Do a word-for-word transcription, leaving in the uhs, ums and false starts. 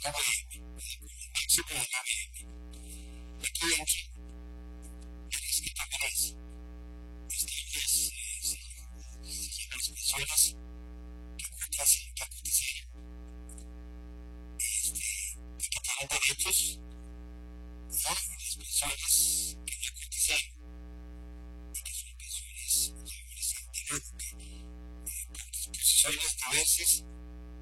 A M, el máximo de la A M. Aquí dentro, el esquema gris, están las, eh, se, se llaman las personas que cotizan, que cotizan, este, y que tienen derechos, ¿no? Las personas que no cotizan, y que son personas mayores de edad, que eh, por disposiciones diversas